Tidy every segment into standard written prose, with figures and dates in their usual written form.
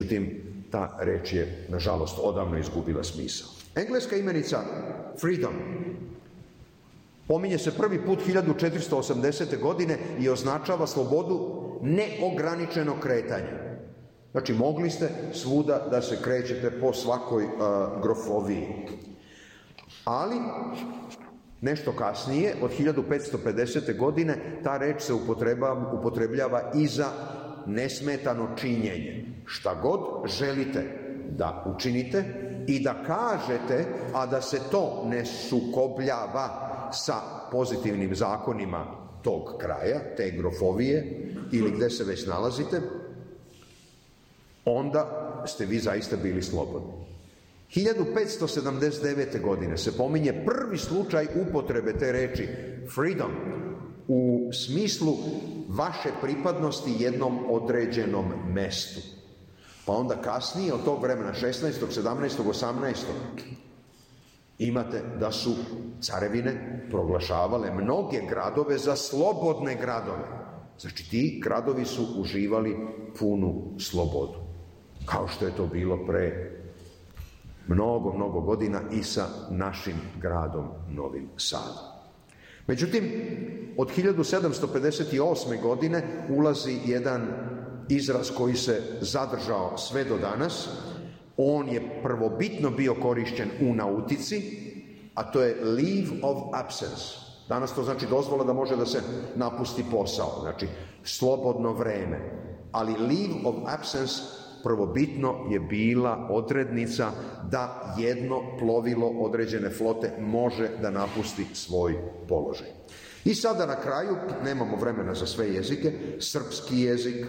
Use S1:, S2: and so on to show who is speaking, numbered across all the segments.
S1: Međutim, ta reč je, nažalost, odavno izgubila smisao. Engleska imenica freedom pominje se prvi put 1480. godine i označava slobodu neograničenog kretanja. Znači, mogli ste svuda da se krećete po svakoj grofoviji. Ali, nešto kasnije, od 1550. godine, ta reč se upotrebljava i za nesmetano činjenje. Šta god želite da učinite i da kažete, a da se to ne sukobljava sa pozitivnim zakonima tog kraja, te grofovije ili gde se već nalazite, onda ste vi zaista bili slobodni. 1579. godine se pominje prvi slučaj upotrebe te reči freedom u smislu vaše pripadnosti jednom određenom mestu. Pa onda kasnije, od tog vremena, 16., 17., 18., imate da su carevine proglašavale mnoge gradove za slobodne gradove. Znači, ti gradovi su uživali punu slobodu. Kao što je to bilo pre mnogo godina i sa našim gradom Novim Sadom. Međutim, od 1758. godine ulazi jedan izraz koji se zadržao sve do danas. On je prvobitno bio korišćen u nautici, a to je leave of absence. Danas to znači dozvola da može da se napusti posao, znači slobodno vreme. Ali leave of absence prvobitno je bila odrednica da jedno plovilo određene flote može da napusti svoj položaj. I sada na kraju, nemamo vremena za sve jezike, srpski jezik.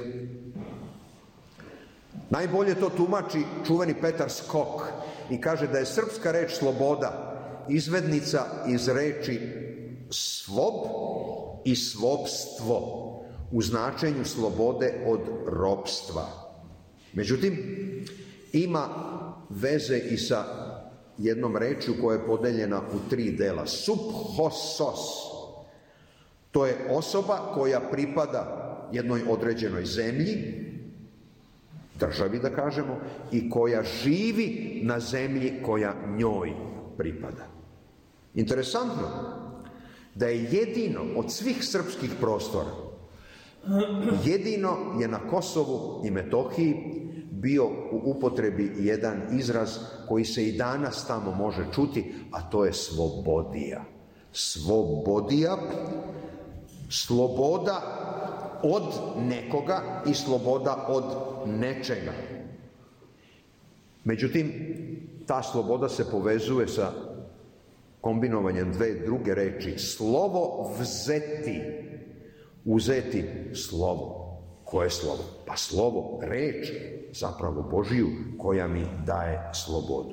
S1: Najbolje to tumači čuveni Petar Skok i kaže da je srpska reč sloboda izvednica iz reči svob i svopstvo u značenju slobode od ropstva. Međutim, ima veze i sa jednom rečju koja je podeljena u 3 dela. Subhosos, to je osoba koja pripada jednoj određenoj zemlji, državi da kažemo, i koja živi na zemlji koja njoj pripada. Interesantno da je jedino od svih srpskih prostora, jedino je na Kosovu i Metohiji bio u upotrebi jedan izraz koji se i danas tamo može čuti, a to je slobodija. Slobodija, sloboda od nekoga i sloboda od nečega. Međutim, ta sloboda se povezuje sa kombinovanjem 2 druge reči. Slovo vzeti. Uzeti slovo. Koje je slovo? Pa slovo, reč, zapravo Božiju, koja mi daje slobodu.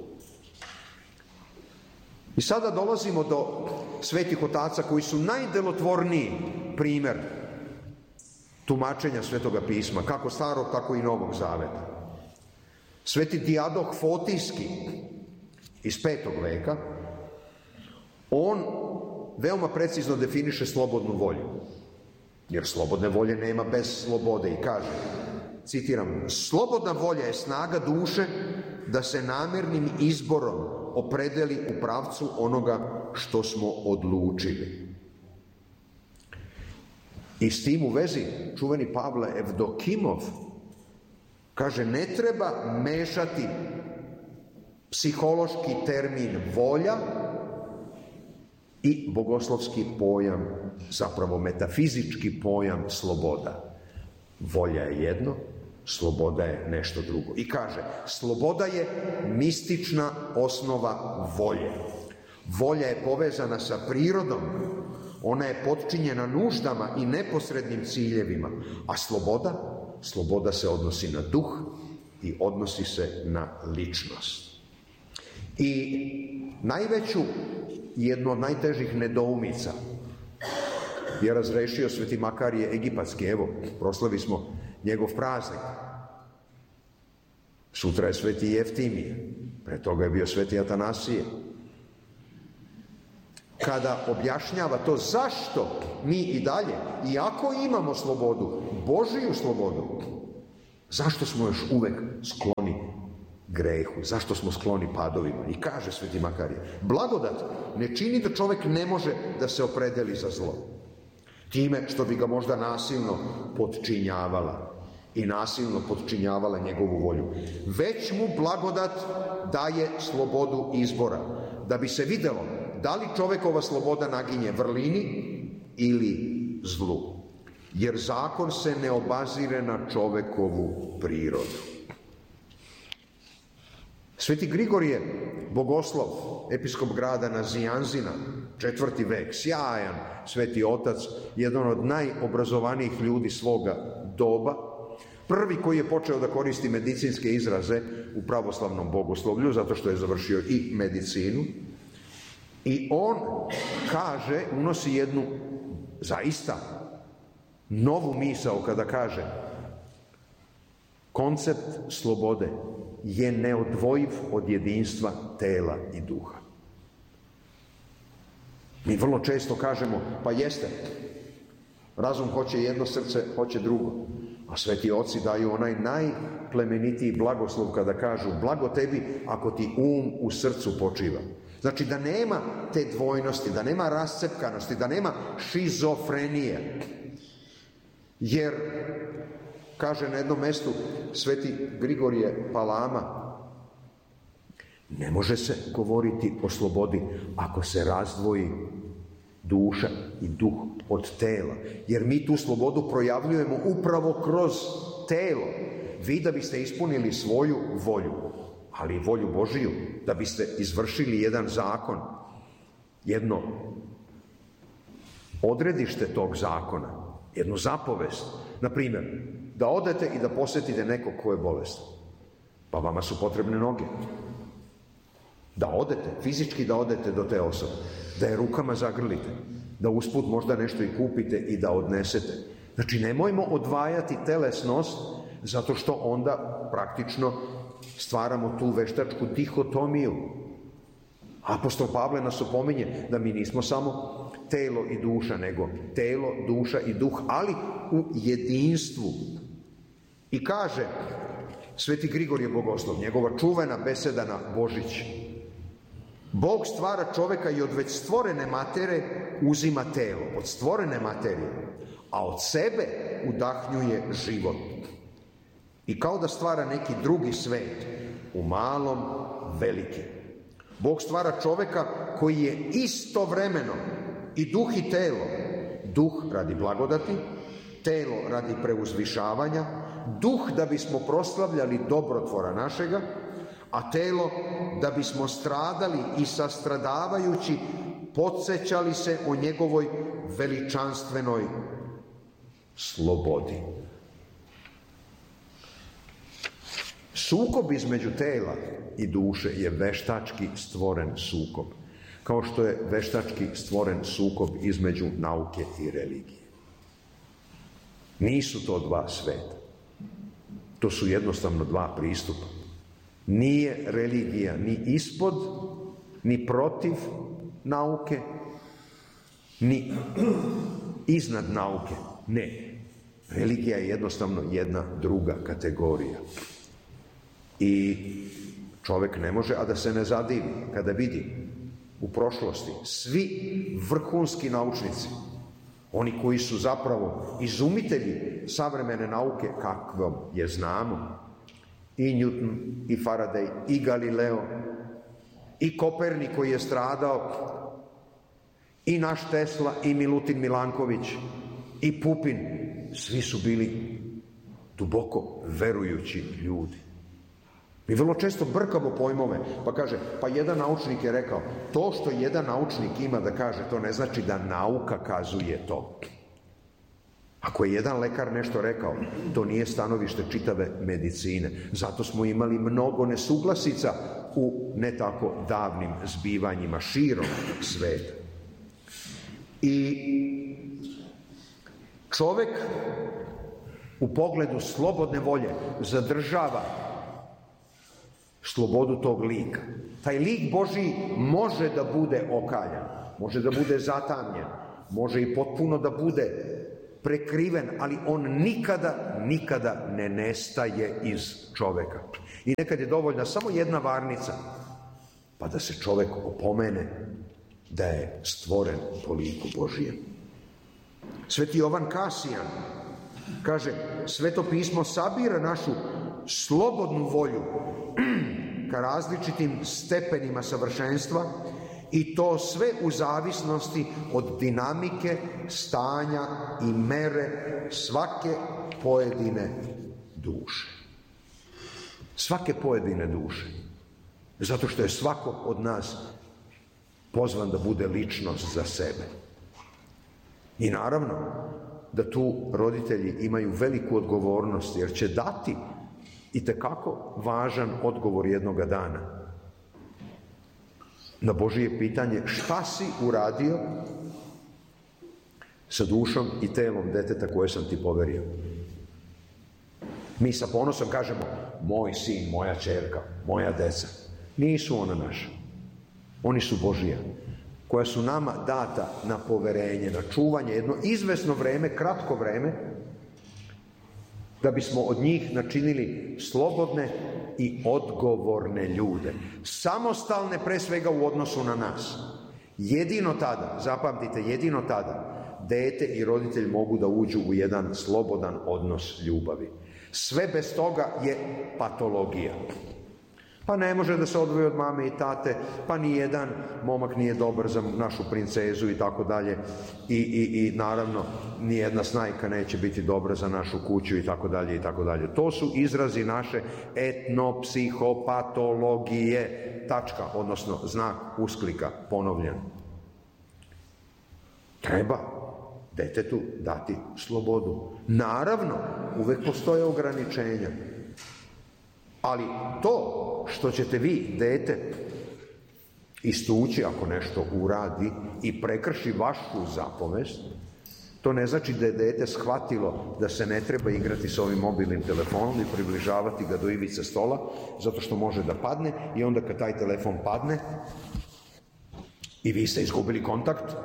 S1: I sada dolazimo do svetih otaca koji su najdelotvorniji primer tumačenja Svetoga pisma, kako starog, tako i Novog Zaveta. Sveti Dijadoh Fotijski iz 5. veka, on veoma precizno definiše slobodnu volju. Jer slobodne volje nema bez slobode i kaže, citiram, slobodna volja je snaga duše da se namernim izborom opredeli u pravcu onoga što smo odlučili. I s tim u vezi čuveni Pavle Evdokimov kaže, ne treba mešati psihološki termin volja i bogoslovski pojam, zapravo metafizički pojam sloboda. Volja je jedno, sloboda je nešto drugo. I kaže, sloboda je mistična osnova volje. Volja je povezana sa prirodom, ona je potčinjena nuždama i neposrednim ciljevima, a sloboda se odnosi na duh i odnosi se na ličnost. I najveću, jednu od najtežih nedoumica je razrešio sveti Makarije Egipatski. Evo, proslavi smo njegov praznik. Sutra je sveti Jeftimije, pre toga je bio sveti Atanasije. Kada objašnjava to zašto mi i dalje, iako imamo slobodu, Božiju slobodu, Zašto smo još uvek skloni grehu? Zašto smo skloni padovima? I kaže Sveti Makarije, blagodat ne čini da čovek ne može da se opredeli za zlo. Time što bi ga možda nasilno podčinjavala i nasilno podčinjavala njegovu volju. Već mu blagodat daje slobodu izbora, da bi se videlo da li čovekova sloboda naginje vrlini ili zlu. Jer zakon se ne obazire na čovekovu prirodu. Sveti Grigorije Bogoslov, episkop grada Nazianzina, 4. vek, sjajan sveti otac, jedan od najobrazovanijih ljudi svoga doba, prvi koji je počeo da koristi medicinske izraze u pravoslavnom bogoslovlju, zato što je završio i medicinu. I on kaže, unosi jednu zaista novu misao kada kaže: koncept slobode je neodvojiv od jedinstva tela i duha. Mi vrlo često kažemo, pa jeste, razum hoće jedno, srce hoće drugo. A sveti oci daju onaj najplemenitiji blagoslov kada kažu: blago tebi ako ti u srcu počiva. Znači da nema te dvojnosti, da nema rascepkanosti, da nema šizofrenije. Jer, kaže na jednom mestu sveti Grigorije Palama, ne može se govoriti o slobodi ako se razdvoji duša i duh od tela. Jer mi tu slobodu projavljujemo upravo kroz telo. Vi da biste ispunili svoju volju, ali i volju Božiju, da biste izvršili jedan zakon, jedno odredište tog zakona, jednu zapovest, na primjer, da odete i da posetite nekog ko je bolestan. Pa vama su potrebne noge. Da odete, fizički da odete do te osobe, da je rukama zagrlite, da usput možda nešto i kupite i da odnesete. Znači, nemojmo odvajati telesnost, zato što onda praktično stvaramo tu veštačku dihotomiju. Apostol Pavle nas opominje da mi nismo samo telo i duša, nego telo, duša i duh, ali u jedinstvu. I kaže sveti Grigorije Bogoslov, njegova čuvena beseda na Božić: Bog stvara čoveka i od već stvorene matere uzima telo, od stvorene materije, a od sebe udahnjuje život. I kao da stvara neki drugi svet, u malom veliki. Bog stvara čoveka koji je istovremeno i duh i telo. Duh radi blagodati, telo radi preuzvišavanja, duh da bismo proslavljali dobrotvora našega, a telo da bismo stradali i sastradavajući podsjećali se o njegovoj veličanstvenoj slobodi. Sukob između tela i duše je veštački stvoren sukob, kao što je veštački stvoren sukob između nauke i religije. Nisu to dva sveta. To su jednostavno dva pristupa. Nije religija ni ispod, ni protiv nauke, ni iznad nauke. Ne. Religija je jednostavno jedna druga kategorija. I čovjek ne može, a da se ne zadivi kada vidi u prošlosti svi vrhunski naučnici, oni koji su zapravo izumitelji savremene nauke, kakvom je znamo, i Newton, i Faraday, i Galileo, i Kopernik koji je stradao, i naš Tesla, i Milutin Milanković, i Pupin, svi su bili duboko verujući ljudi. Mi vrlo često brkamo pojmove, pa kaže, pa jedan naučnik je rekao, to što jedan naučnik ima da kaže, to ne znači da nauka kazuje to. Ako je jedan lekar nešto rekao, to nije stanovište čitave medicine. Zato smo imali mnogo nesuglasica u ne tako davnim zbivanjima širom sveta. I čovek u pogledu slobodne volje zadržava slobodu tog lika. Taj lik Božiji može da bude okaljan, može da bude zatamljen, može i potpuno da bude prekriven, ali on nikada ne nestaje iz čoveka. I nekad je dovoljna samo jedna varnica, pa da se čovek opomene da je stvoren po liku Božijem. Sveti Jovan Kasijan kaže, Sveto pismo sabira našu slobodnu volju ka različitim stepenima savršenstva i to sve u zavisnosti od dinamike, stanja i mere svake pojedine duše. Svake pojedine duše. Zato što je svako od nas pozvan da bude ličnost za sebe. I naravno da tu roditelji imaju veliku odgovornost, jer će dati itekako važan odgovor jednoga dana na Božije pitanje šta si uradio sa dušom i telom deteta koje sam ti poverio. Mi sa ponosom kažemo moj sin, moja ćerka, moja deca. Nisu ona naša. Oni su Božija, koja su nama data na poverenje, na čuvanje, jedno izvesno vreme, kratko vreme, da bismo od njih načinili slobodne i odgovorne ljude. Samostalne pre svega u odnosu na nas. Jedino tada, zapamtite, jedino tada, dete i roditelj mogu da uđu u jedan slobodan odnos ljubavi. Sve bez toga je patologija. Pa ne može da se odvoji od mame i tate, pa ni jedan momak nije dobar za našu princezu i tako dalje. I naravno, ni jedna snajka neće biti dobra za našu kuću i tako dalje i tako dalje. To su izrazi naše etnopsihopatologije, tačka, odnosno znak usklika, ponovljen. Treba detetu dati slobodu. Naravno, uvek postoje ograničenja. Ali to što ćete vi, dete, istući ako nešto uradi i prekrši vašu zapovest, to ne znači da je dete shvatilo da se ne treba igrati s ovim mobilnim telefonom i približavati ga do ivice stola, zato što može da padne i onda kad taj telefon padne i vi ste izgubili kontakt,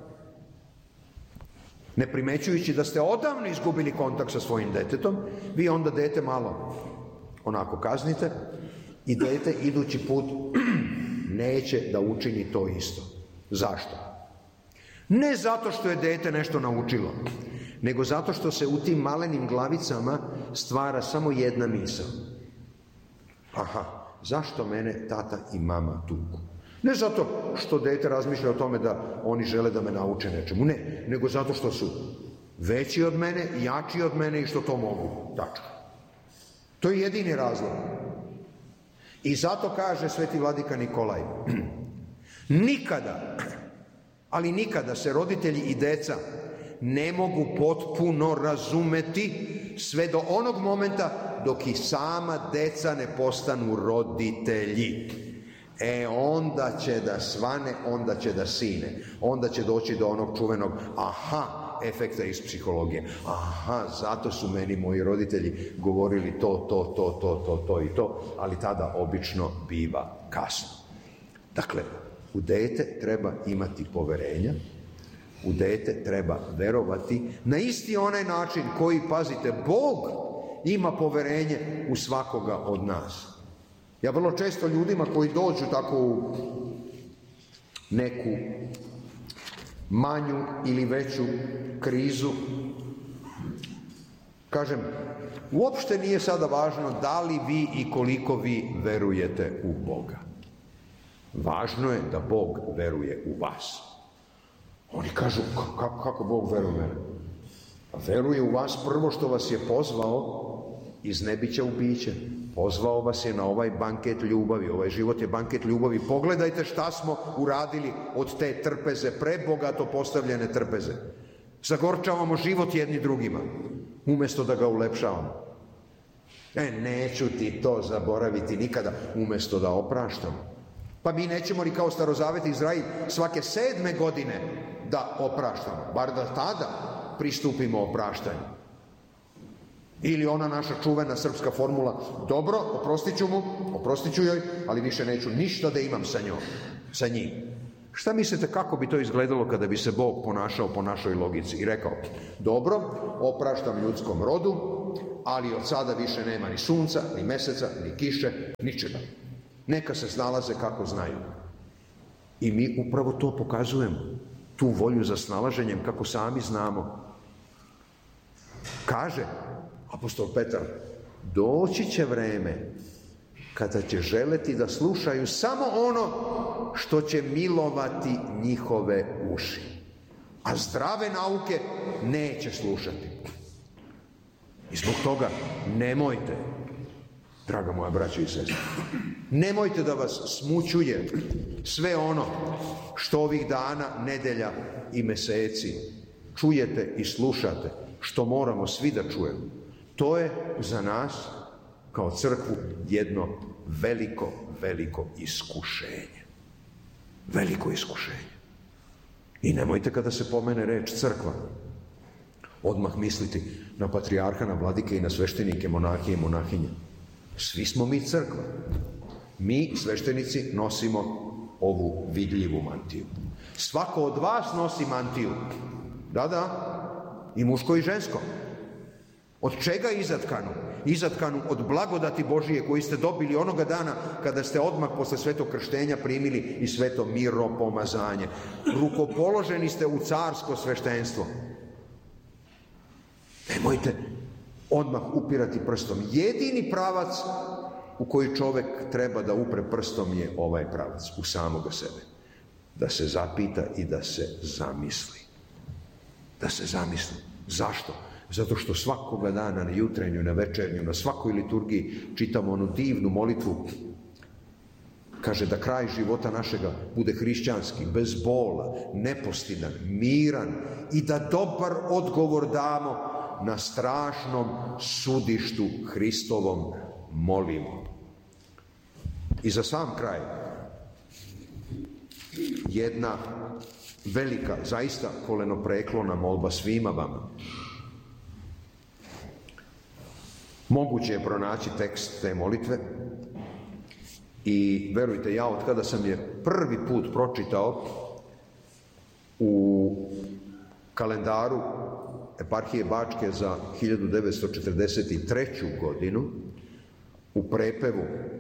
S1: ne primećujući da ste odavno izgubili kontakt sa svojim detetom, vi onda dete malo onako kaznite i dete idući put neće da učini to isto. Zašto? Ne zato što je dete nešto naučilo, nego zato što se u tim malenim glavicama stvara samo jedna misao. Aha, zašto mene tata i mama tuku? Ne zato što dete razmišlja o tome da oni žele da me nauče nečemu, ne, nego zato što su veći od mene, jači od mene i što to mogu. Tačka. To je jedini razlog. I zato kaže sveti vladika Nikolaj, nikada, ali nikada se roditelji i deca ne mogu potpuno razumeti sve do onog momenta dok i sama deca ne postanu roditelji. Onda će da svane, onda će da sine, onda će doći do onog čuvenog efekta iz psihologije. Zato su meni moji roditelji govorili to i to, ali tada obično biva kasno. Dakle, u dete treba imati poverenja, u dete treba verovati na isti onaj način koji, pazite, Bog ima poverenje u svakoga od nas. Ja vrlo često ljudima koji dođu tako u neku manju ili veću krizu, kažem, uopšte nije sada važno da li vi i koliko vi verujete u Boga. Važno je da Bog veruje u vas. Oni kažu, kako Bog veruje u mene? Veruje u vas prvo što vas je pozvao iz nebića u biće. Pozvao vas je na ovaj banket ljubavi. Ovaj život je banket ljubavi. Pogledajte šta smo uradili od te trpeze, prebogato postavljene trpeze. Zagorčavamo život jedni drugima, umjesto da ga ulepšavamo. Neću ti to zaboraviti nikada, umjesto da opraštamo. Pa mi nećemo ni kao starozavetni Izrael svake 7. godine da opraštamo, bar da tada pristupimo opraštanju. Ili ona naša čuvena srpska formula, dobro, oprostit ću joj, ali više neću ništa da imam sa njim. Šta mislite kako bi to izgledalo kada bi se Bog ponašao po našoj logici i rekao, dobro, opraštam ljudskom rodu, ali od sada više nema ni sunca, ni meseca, ni kiše, ničega. Neka se snalaze kako znaju. I mi upravo to pokazujemo, tu volju za snalaženjem kako sami znamo. Kaže apostol Petar, doći će vreme kada će želeti da slušaju samo ono što će milovati njihove uši. A zdrave nauke neće slušati. I zbog toga nemojte, draga moja braćo i sestre, nemojte da vas smućuje sve ono što ovih dana, nedelja i meseci čujete i slušate, što moramo svi da čujemo. To je za nas kao crkvu jedno veliko, veliko iskušenje. Veliko iskušenje. I nemojte kada se pomene reč crkva, odmah misliti na patrijarha, na vladike i na sveštenike, monahije i monahinje. Svi smo mi crkva. Mi, sveštenici, nosimo ovu vidljivu mantiju. Svako od vas nosi mantiju. Da, i muško i žensko. Od čega izatkanu? Izatkanu od blagodati Božije koju ste dobili onoga dana kada ste odmah posle svetog krštenja primili i sveto miropomazanje. Rukopoloženi ste u carsko sveštenstvo. Nemojte odmah upirati prstom. Jedini pravac u koji čovek treba da upre prstom je ovaj pravac, u samoga sebe. Da se zapita i da se zamisli. Da se zamisli. Zašto? Zato što svakoga dana na jutrenju, na večernju, na svakoj liturgiji čitamo onu divnu molitvu. Kaže da kraj života našega bude hrišćanski, bez bola, nepostidan, miran i da dobar odgovor damo na strašnom sudištu Hristovom molimo. I za sam kraj jedna velika, zaista kolenopreklona molba svima vama. Moguće je pronaći tekst te molitve i verujte, ja od kada sam je prvi put pročitao u kalendaru eparhije Bačke za 1943. godinu u prepevu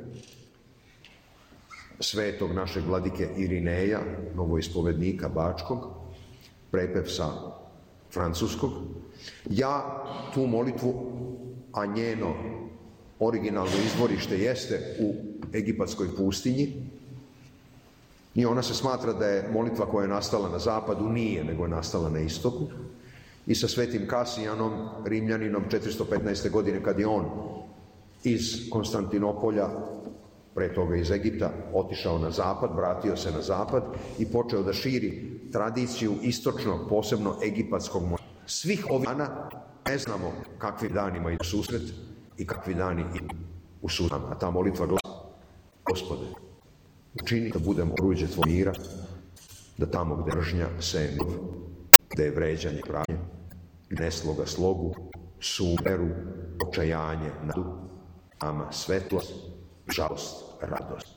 S1: svetog našeg vladike Irineja, novoispovednika Bačkog, prepev sa francuskog, ja tu molitvu, a njeno originalno izvorište jeste u egipatskoj pustinji, i ona se smatra da je molitva koja je nastala na zapadu, nije, nego je nastala na istoku, i sa svetim Kasijanom, Rimljaninom, 415. godine, kad je on iz Konstantinopolja, pre toga iz Egipta, otišao na zapad, vratio se na zapad i počeo da širi tradiciju istočnog, posebno egipatskog molitva. Svih ovih dana ne znamo kakvi danima idu susret i kakvi dani idu u sudama. A ta molitva glasi: Gospode, učini da budemo oruđe Tvojeg mira, da tamo gde mržnja seje mrov, gde je vređanje pranje, nesloga slogu, sumeru, očajanje, nadu, ama svetlost, žalost, radost.